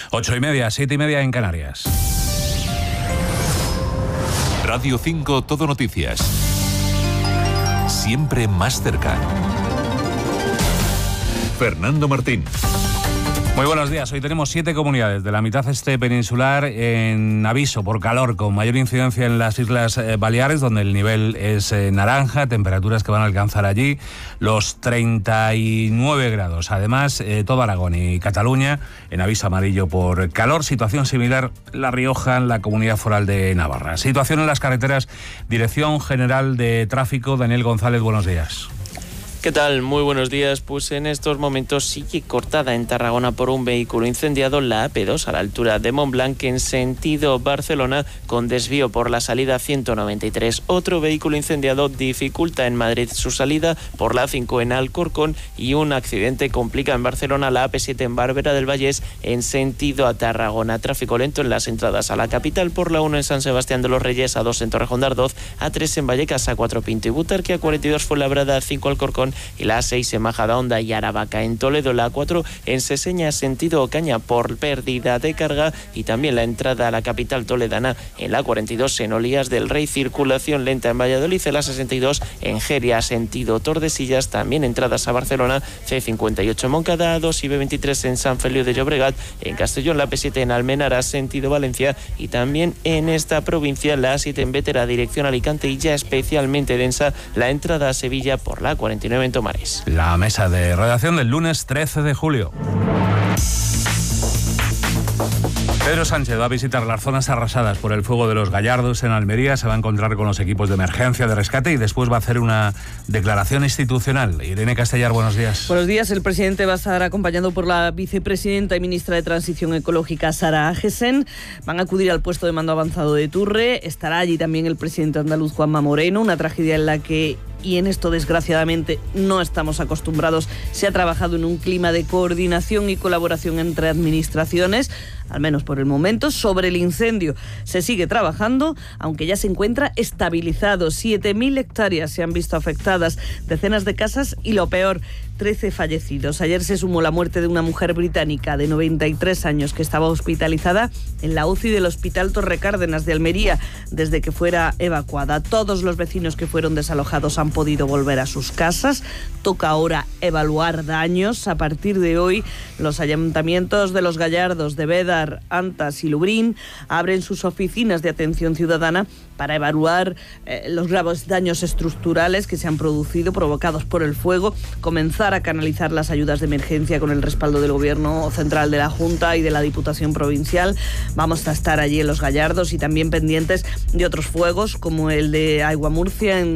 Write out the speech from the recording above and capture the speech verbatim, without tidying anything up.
Ocho y media, siete y media en Canarias. Radio cinco Todo Noticias. Siempre más cerca. Fernando Martín. Muy buenos días. Hoy tenemos siete comunidades de la mitad este peninsular en aviso por calor, con mayor incidencia en las Islas Baleares, donde el nivel es eh, naranja, temperaturas que van a alcanzar allí los treinta y nueve grados. Además, eh, todo Aragón y Cataluña en aviso amarillo por calor. Situación similar La Rioja, en la Comunidad Foral de Navarra. Situación en las carreteras. Dirección General de Tráfico, Daniel González, buenos días. ¿Qué tal? Muy buenos días. Pues en estos momentos sigue cortada en Tarragona por un vehículo incendiado la A P dos a la altura de Montblanc en sentido Barcelona, con desvío por la salida ciento noventa y tres. Otro vehículo incendiado dificulta en Madrid su salida por la A cinco en Alcorcón, y un accidente complica en Barcelona la A P siete en Barberá del Vallés en sentido a Tarragona. Tráfico lento en las entradas a la capital por la uno en San Sebastián de los Reyes, A dos en Torrejón de Ardoz, A tres en Vallecas, A cuatro Pinto y Butarque, A cuarenta y dos Fuenlabrada, A cinco Alcorcón y la A seis en Majadahonda y Aravaca. En Toledo, la A cuatro en Seseña sentido Ocaña por pérdida de carga, y también la entrada a la capital toledana en la A cuarenta y dos en Olías del Rey. Circulación lenta en Valladolid, en la sesenta y dos en Jeria sentido Tordesillas. También entradas a Barcelona, C cincuenta y ocho en Moncada, A dos y B veintitrés en San Feliu de Llobregat. En Castellón, la A P siete en Almenara sentido Valencia, y también en esta provincia la A siete en Bétera dirección Alicante, y ya especialmente densa la entrada a Sevilla por la A cuarenta y nueve en Tomares. La mesa de redacción del lunes trece de julio. Pedro Sánchez va a visitar las zonas arrasadas por el fuego de los Gallardos en Almería, se va a encontrar con los equipos de emergencia, de rescate, y después va a hacer una declaración institucional. Irene Castellar, buenos días. Buenos días. El presidente va a estar acompañado por la vicepresidenta y ministra de Transición Ecológica, Sara Agesen. Van a acudir al puesto de mando avanzado de Turre. Estará allí también el presidente andaluz, Juanma Moreno. Una tragedia en la que, y en esto desgraciadamente no estamos acostumbrados, se ha trabajado en un clima de coordinación y colaboración entre administraciones, al menos por el momento. Sobre el incendio se sigue trabajando, aunque ya se encuentra estabilizado. siete mil hectáreas se han visto afectadas, decenas de casas y, lo peor, trece fallecidos. Ayer se sumó la muerte de una mujer británica de noventa y tres años que estaba hospitalizada en la U C I del Hospital Torre Cárdenas de Almería desde que fuera evacuada. Todos los vecinos que fueron desalojados han podido volver a sus casas. Toca ahora evaluar daños. A partir de hoy, los ayuntamientos de Los Gallardos, de Bédar, Antas y Lubrín abren sus oficinas de atención ciudadana para evaluar eh, los graves daños estructurales que se han producido provocados por el fuego, comenzar a canalizar las ayudas de emergencia con el respaldo del Gobierno Central, de la Junta y de la Diputación Provincial. Vamos a estar allí en Los Gallardos y también pendientes de otros fuegos como el de Aigua Murcia en